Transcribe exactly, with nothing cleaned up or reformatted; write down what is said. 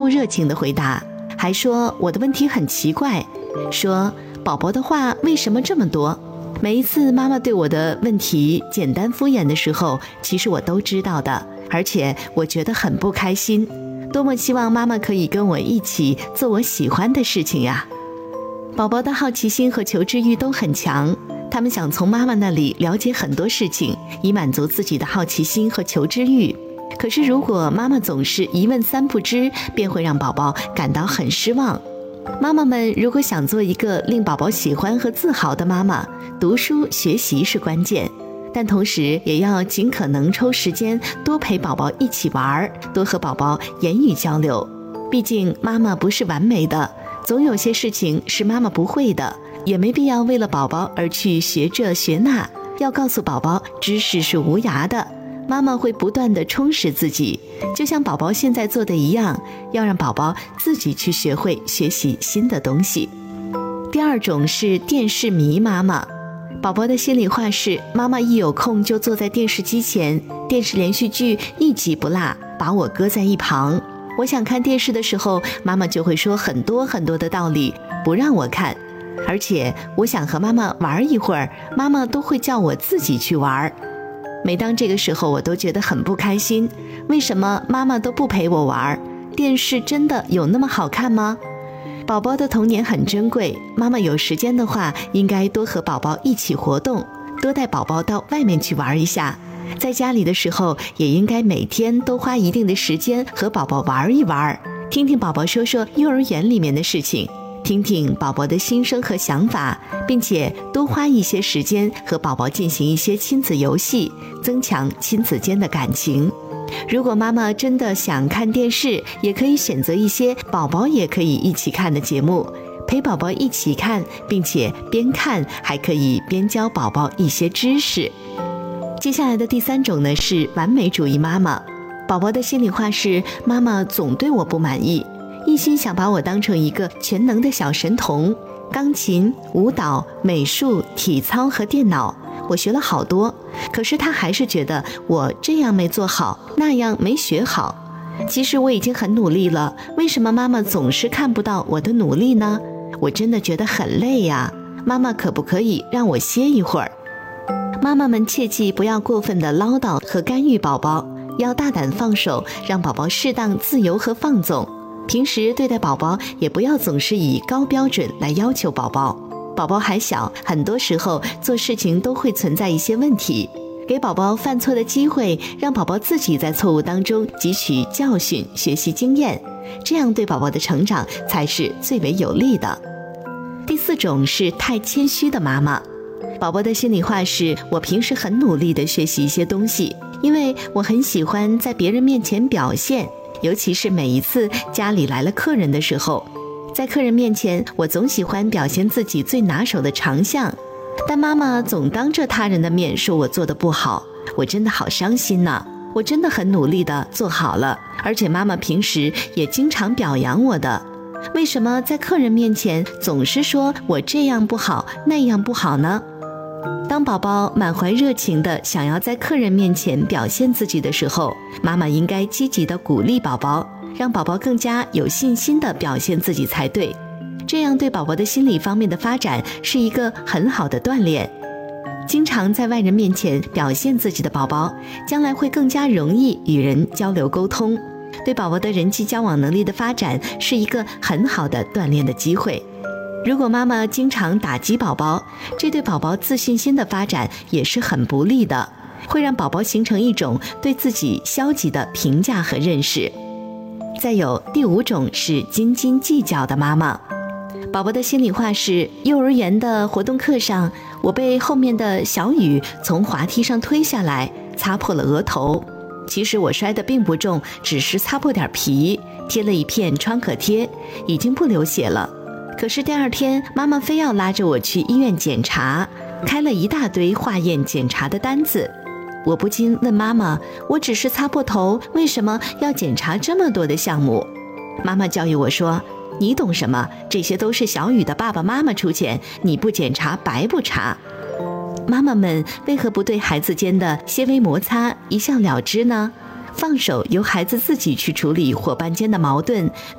热情地回答，还说我的问题很奇怪，说宝宝的话为什么这么多。每一次妈妈对我的问题简单敷衍的时候，其实我都知道的，而且我觉得很不开心，多么希望妈妈可以跟我一起做我喜欢的事情呀。宝宝的好奇心和求知欲都很强，他们想从妈妈那里了解很多事情，以满足自己的好奇心和求知欲。可是如果妈妈总是一问三不知，便会让宝宝感到很失望。妈妈们如果想做一个令宝宝喜欢和自豪的妈妈，读书学习是关键，但同时也要尽可能抽时间多陪宝宝一起玩，多和宝宝言语交流。毕竟妈妈不是完美的，总有些事情是妈妈不会的，也没必要为了宝宝而去学这学那。要告诉宝宝，知识是无涯的，妈妈会不断地充实自己，就像宝宝现在做的一样，要让宝宝自己去学会学习新的东西。第二种是电视迷妈妈。宝宝的心里话是，妈妈一有空就坐在电视机前，电视连续剧一集不落，把我搁在一旁。我想看电视的时候，妈妈就会说很多很多的道理，不让我看。而且我想和妈妈玩一会儿，妈妈都会叫我自己去玩。每当这个时候，我都觉得很不开心，为什么妈妈都不陪我玩？电视真的有那么好看吗？宝宝的童年很珍贵，妈妈有时间的话，应该多和宝宝一起活动，多带宝宝到外面去玩一下。在家里的时候，也应该每天都花一定的时间和宝宝玩一玩，听听宝宝说说幼儿园里面的事情，听听宝宝的心声和想法，并且多花一些时间和宝宝进行一些亲子游戏，增强亲子间的感情。如果妈妈真的想看电视，也可以选择一些宝宝也可以一起看的节目，陪宝宝一起看，并且边看还可以边教宝宝一些知识。接下来的第三种呢，是完美主义妈妈。宝宝的心里话是，妈妈总对我不满意，一心想把我当成一个全能的小神童，钢琴、舞蹈、美术、体操和电脑，我学了好多，可是他还是觉得我这样没做好，那样没学好。其实我已经很努力了，为什么妈妈总是看不到我的努力呢？我真的觉得很累呀，妈妈可不可以让我歇一会儿？妈妈们切记不要过分的唠叨和干预宝宝，要大胆放手，让宝宝适当自由和放纵。平时对待宝宝也不要总是以高标准来要求宝宝，宝宝还小，很多时候做事情都会存在一些问题，给宝宝犯错的机会，让宝宝自己在错误当中汲取教训，学习经验，这样对宝宝的成长才是最为有利的。第四种是太谦虚的妈妈。宝宝的心里话是，我平时很努力地学习一些东西，因为我很喜欢在别人面前表现，尤其是每一次家里来了客人的时候，在客人面前，我总喜欢表现自己最拿手的长项，但妈妈总当着他人的面说我做得不好，我真的好伤心呐！我真的很努力地做好了，而且妈妈平时也经常表扬我的，为什么在客人面前总是说我这样不好那样不好呢？当宝宝满怀热情地想要在客人面前表现自己的时候，妈妈应该积极地鼓励宝宝，让宝宝更加有信心地表现自己才对，这样对宝宝的心理方面的发展是一个很好的锻炼。经常在外人面前表现自己的宝宝，将来会更加容易与人交流沟通，对宝宝的人际交往能力的发展是一个很好的锻炼的机会。如果妈妈经常打击宝宝，这对宝宝自信心的发展也是很不利的，会让宝宝形成一种对自己消极的评价和认识。再有第五种是斤斤计较的妈妈。宝宝的心里话是，幼儿园的活动课上，我被后面的小雨从滑梯上推下来，擦破了额头。其实我摔得并不重，只是擦破点皮，贴了一片创可贴，已经不流血了。可是第二天，妈妈非要拉着我去医院检查，开了一大堆化验检查的单子。我不禁问妈妈，我只是擦破头，为什么要检查这么多的项目？妈妈教育我说，你懂什么？这些都是小雨的爸爸妈妈出钱，你不检查白不查。妈妈们为何不对孩子间的些微摩擦一笑了之呢？放手由孩子自己去处理伙伴间的矛盾，